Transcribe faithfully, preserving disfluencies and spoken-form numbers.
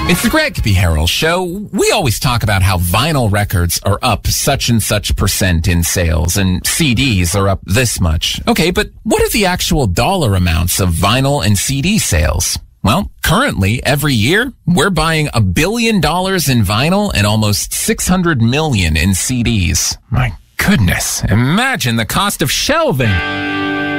It's the Greg B. Harrell Show. We always talk about how vinyl records are up such and such percent in sales and C Ds are up this much. Okay, but what are the actual dollar amounts of vinyl and C D sales? Well, currently, every year, we're buying a billion dollars in vinyl and almost six hundred million in C Ds. My goodness, imagine the cost of shelving.